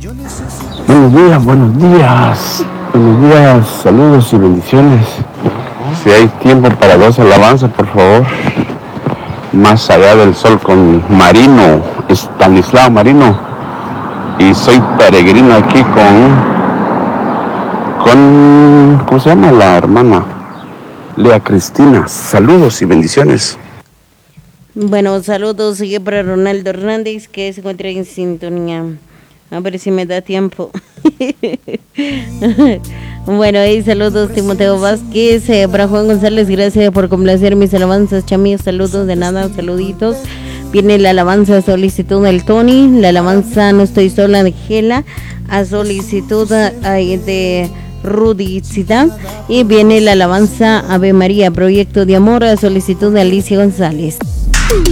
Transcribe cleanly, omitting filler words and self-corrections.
Buenos días, buenos días. Buenos días, saludos y bendiciones. Si hay tiempo para dos alabanzas, por favor. Más allá del sol con Marino, Estanislao Marino. Y soy peregrino aquí ¿cómo se llama la hermana? Lea Cristina. Saludos y bendiciones. Bueno, saludos sigue para Ronaldo Hernández, que se encuentra en sintonía. A ver si me da tiempo. Bueno, y saludos Timoteo Vázquez, para Juan González, gracias por complacer mis alabanzas, Chamillo, saludos, de nada, saluditos. Viene la alabanza a solicitud del Tony, la alabanza No Estoy Sola de Gela, a solicitud de Rudy Zidane, y viene la alabanza Ave María, Proyecto de Amor, a solicitud de Alicia González.